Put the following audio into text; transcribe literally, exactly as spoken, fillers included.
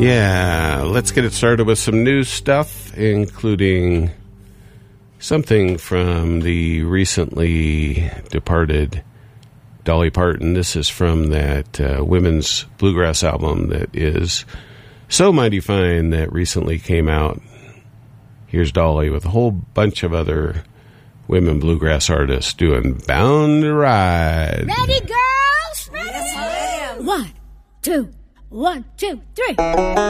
Yeah, let's get it started with some news stuff, including something from the recently departed Dolly Parton. This is from that uh, women's bluegrass album that is so mighty fine that recently came out. Here's Dolly with a whole bunch of other women bluegrass artists doing Bound to Ride. Ready, girls? Ready? Yes, I am. One, two, one, two, three.